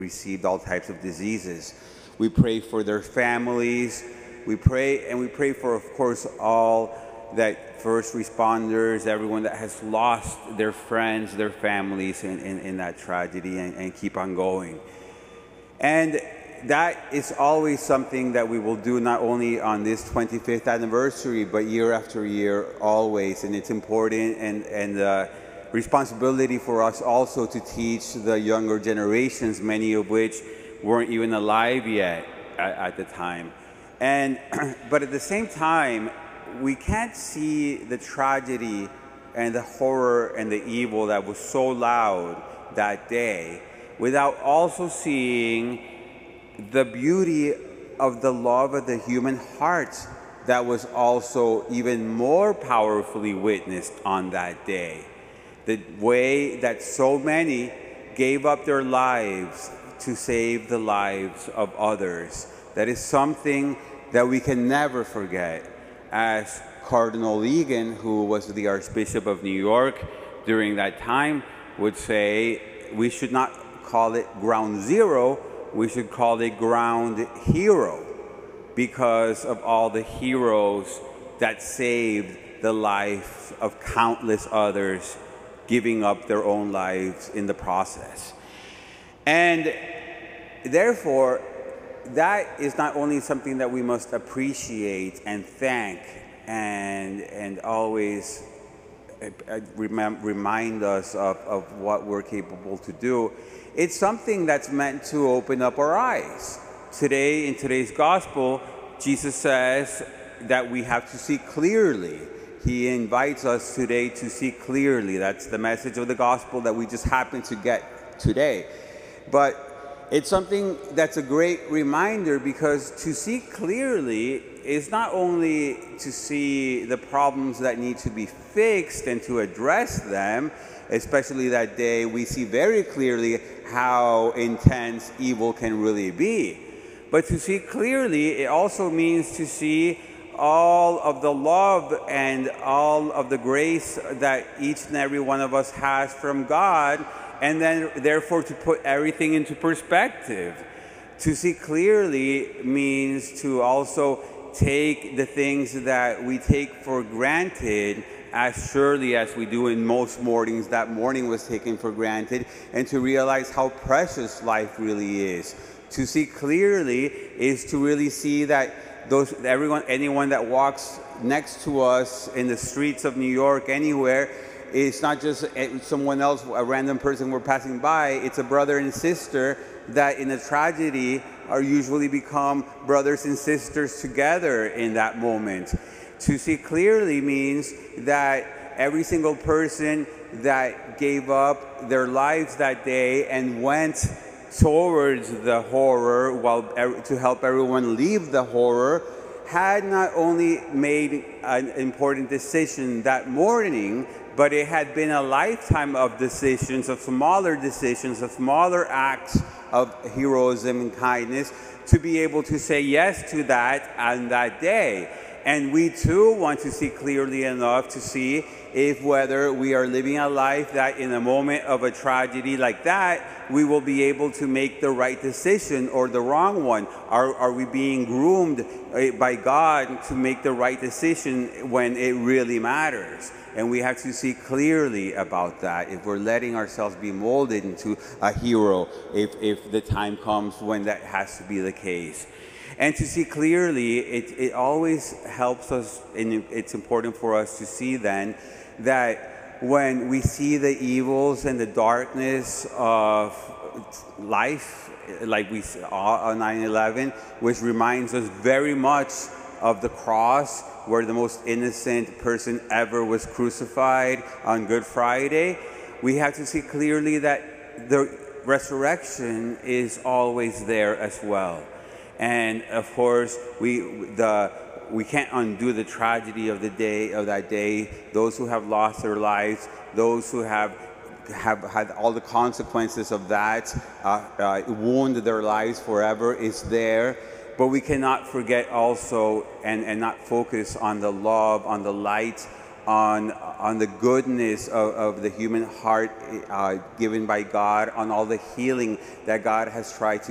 received all types of diseases. We pray for their families. We pray for, of course, all that first responders, everyone that has lost their friends, their families in that tragedy, and keep on going. And that is always something that we will do not only on this 25th anniversary, but year after year, always. And it's important and responsibility for us also to teach the younger generations, many of which weren't even alive yet at the time. And but at the same time, we can't see the tragedy and the horror and the evil that was so loud that day without also seeing the beauty of the love of the human heart that was also even more powerfully witnessed on that day. The way that so many gave up their lives to save the lives of others. That is something that we can never forget. As Cardinal Egan, who was the Archbishop of New York during that time, would say, we should not call it ground zero, we should call it ground hero, because of all the heroes that saved the life of countless others, giving up their own lives in the process. And therefore, that is not only something that we must appreciate and thank and always remind us of what we're capable to do. It's something that's meant to open up our eyes. Today, in today's gospel, Jesus says that we have to see clearly. He invites us today to see clearly. That's the message of the gospel that we just happen to get today. But it's something that's a great reminder, because to see clearly is not only to see the problems that need to be fixed and to address them. Especially that day, we see very clearly how intense evil can really be. But to see clearly, it also means to see all of the love and all of the grace that each and every one of us has from God, and then therefore to put everything into perspective. To see clearly means to also take the things that we take for granted as surely as we do in most mornings. That morning was taken for granted, and to realize how precious life really is. To see clearly is to really see that anyone that walks next to us in the streets of New York, anywhere, it's not just someone else, a random person we're passing by. It's a brother and sister that in a tragedy are usually become brothers and sisters together in that moment. To see clearly means that every single person that gave up their lives that day and went towards the horror to help everyone leave the horror had not only made an important decision that morning, but it had been a lifetime of decisions, of smaller acts of heroism and kindness, to be able to say yes to that on that day. And we too want to see clearly enough to see if whether we are living a life that in a moment of a tragedy like that, we will be able to make the right decision or the wrong one. Are we being groomed by God to make the right decision when it really matters? And we have to see clearly about that if we're letting ourselves be molded into a hero, if the time comes when that has to be the case. And to see clearly, it always helps us, and it's important for us to see then that when we see the evils and the darkness of life, like we saw on 9/11, which reminds us very much of the cross, where the most innocent person ever was crucified on Good Friday, we have to see clearly that the resurrection is always there as well. And of course, we can't undo the tragedy of that day. Those who have lost their lives, those who have had all the consequences of that, wound their lives forever, is there. But we cannot forget also and not focus on the love, on the light on the goodness of the human heart given by God, on all the healing that God has tried to